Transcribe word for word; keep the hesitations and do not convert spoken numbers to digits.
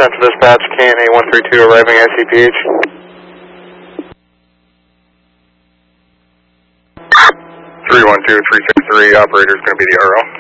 Central Dispatch, K N A one three two arriving I C P H. three one two three six three, operator is going to be the R O.